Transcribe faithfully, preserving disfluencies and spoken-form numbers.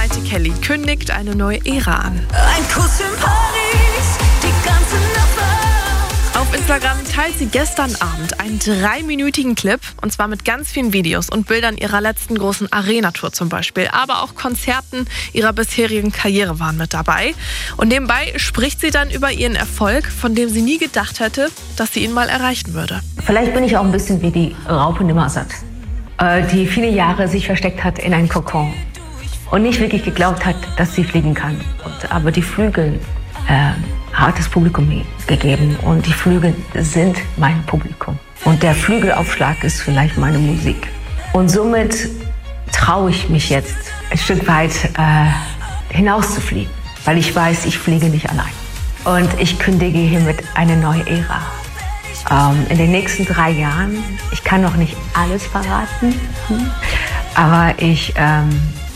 Maite Kelly kündigt eine neue Ära an. Ein Kuss in Paris, die ganze Nacht war. Auf Instagram teilt sie gestern Abend einen dreiminütigen Clip, und zwar mit ganz vielen Videos und Bildern ihrer letzten großen Arena-Tour zum Beispiel, aber auch Konzerten ihrer bisherigen Karriere waren mit dabei. Und nebenbei spricht sie dann über ihren Erfolg, von dem sie nie gedacht hätte, dass sie ihn mal erreichen würde. Vielleicht bin ich auch ein bisschen wie die Raupe Nimmersatt, die viele Jahre sich versteckt hat in einem Kokon und nicht wirklich geglaubt hat, dass sie fliegen kann. Und, aber die Flügel äh, hat das Publikum gegeben und die Flügel sind mein Publikum. Und der Flügelaufschlag ist vielleicht meine Musik. Und somit traue ich mich jetzt ein Stück weit äh, hinauszufliegen, weil ich weiß, ich fliege nicht allein. Und ich kündige hiermit eine neue Ära. Ähm, in den nächsten drei Jahren, ich kann noch nicht alles verraten, aber ich ähm,